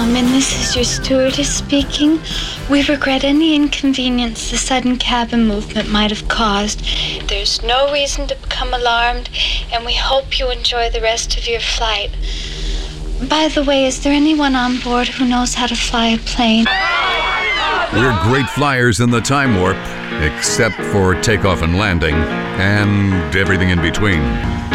gentlemen, this is your stewardess speaking. We regret any inconvenience the sudden cabin movement might have caused. There's no reason to become alarmed, and we hope you enjoy the rest of your flight. By the way, is there anyone on board who knows how to fly a plane? We're great flyers in the time warp, except for takeoff and landing, and everything in between.